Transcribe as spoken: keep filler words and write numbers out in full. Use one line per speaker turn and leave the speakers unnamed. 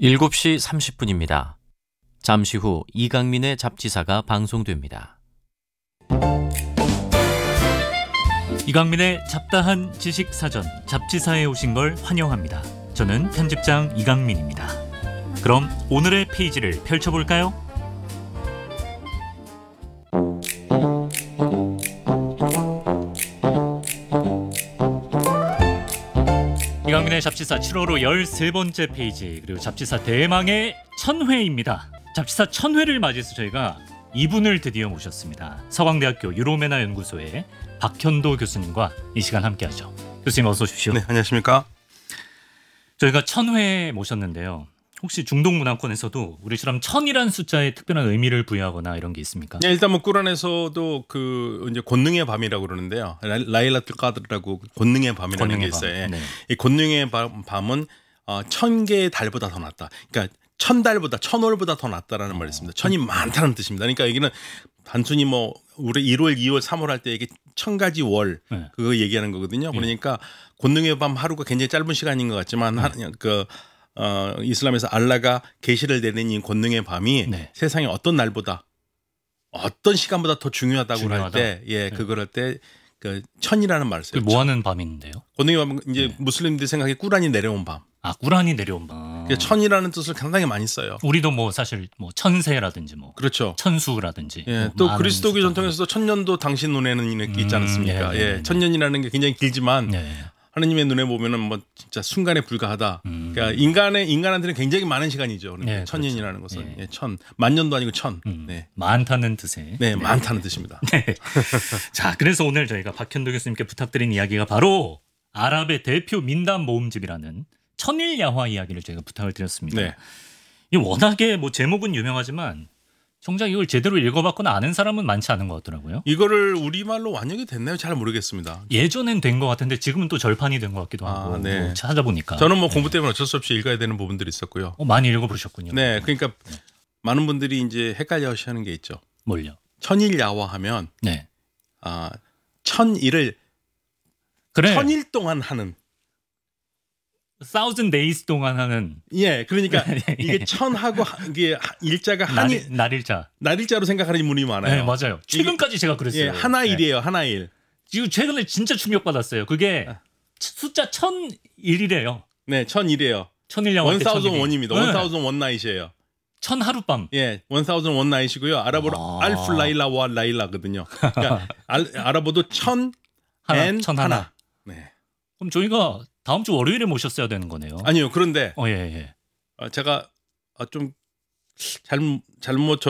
일곱 시 삼십 분입니다. 잠시 후 이강민의 잡지사가 방송됩니다.
이강민의 잡다한 지식사전 잡지사에 오신 걸 환영합니다. 저는 편집장 이강민입니다. 그럼 오늘의 페이지를 펼쳐볼까요? 이강민의 잡지사 칠월호 열세 번째 페이지, 그리고 잡지사 대망의 천회입니다. 잡지사 천회를 맞이해서 저희가 이분을 드디어 모셨습니다. 서강대학교 유로메나 연구소의 박현도 교수님과 이 시간 함께하죠. 교수님 어서 오십시오.
네, 안녕하십니까.
저희가 천회 모셨는데요. 혹시 중동 문화권에서도 우리처럼 천이라는 숫자에 특별한 의미를 부여하거나 이런 게 있습니까?
네, 일단 뭐 꾸란에서도 그 이제 권능의 밤이라고 그러는데요. 라일라툴 까드라고 권능의 밤이라는 게 있어요.
밤. 네.
이 권능의 밤, 밤은 어, 천 개의 달보다 더 낫다. 그러니까 천 달보다 천월보다 더 낫다라는 어. 말이 있습니다. 천이 많다는 뜻입니다. 그러니까 여기는 단순히 뭐 우리 일월, 이월, 삼월 할 때 이게 천 가지 월 네. 그거 얘기하는 거거든요. 그러니까 권능의 밤 하루가 굉장히 짧은 시간인 것 같지만 네. 한, 그 어, 이슬람에서 알라가 계시를 내린 이 권능의 밤이 네. 세상에 어떤 날보다 어떤 시간보다 더 중요하다고 할 때, 예, 네. 그걸 할 때 그 천이라는 말을 써요.
뭐 하는 밤인데요?
권능의 밤은 이제
네.
무슬림들 생각에 꾸란이 내려온 밤.
아, 꾸란이 내려온 밤.
천이라는 뜻을 상당히 많이 써요.
우리도 뭐 사실 뭐 천세라든지 뭐
그렇죠.
천수라든지.
예,
뭐
또 그리스도교 전통에서도 천년도 당신 눈에는 이렇게 있지 않습니까? 음, 예, 예, 예, 천년이라는 게 굉장히 길지만. 예. 하느님의 눈에 보면은 뭐 진짜 순간에 불과하다. 음. 그러니까 인간의 인간한테는 굉장히 많은 시간이죠. 그러니까 네, 천년이라는 그렇죠. 것은 네. 천 만년도 아니고 천.
음.
네.
많다는 뜻의.
네, 네. 많다는 뜻입니다.
네. 자, 그래서 오늘 저희가 박현도 교수님께 부탁드린 이야기가 바로 아랍의 대표 민담 모음집이라는 천일 야화 이야기를 저희가 부탁을 드렸습니다. 네. 이 워낙에 뭐 제목은 유명하지만 정작 이걸 제대로 읽어봤거나 아는 사람은 많지 않은 것 같더라고요.
이거를 우리말로 완역이 됐나요? 잘 모르겠습니다.
예전엔 된 것 같은데 지금은 또 절판이 된 것 같기도 하고. 아, 네. 뭐 찾아보니까.
저는 뭐 네. 공부 때문에 어쩔 수 없이 읽어야 되는 부분들이 있었고요.
어, 많이 읽어보셨군요.
네, 그러니까 네. 많은 분들이 이제 헷갈려하시는 게 있죠.
뭘요?
천일 야화하면 네. 아, 천일을
그래.
천일 동안 하는.
thousand days 동안 하는.
예, 그러니까 이게 천하고 이게 일자가 한이
날, 날일자.
날일자로 생각하는 인물이 많아요.
네, 맞아요. 최근까지 제가 그랬어요.
예, 하나일이에요,
네.
하나일.
지금 최근에 진짜 충격받았어요. 그게 아. 숫자 천일이래요.
네, 천일이에요.
천일 영화 때
천일 원입니다. 네. 천일 원 나잇이에요.
천 하룻밤.
예, 천일 원 나잇이고요. 아랍어로 아. 알프 라일라와 라일라거든요. 그러니까 아랍어도 천,
하나,
엔,
천
하나.
하나.
네.
그럼 저희가 다음 주 월요일에 모셨어야 되는 거네요.
아니요. 그런데
어, 예, 예.
제가 좀 잘못 잘못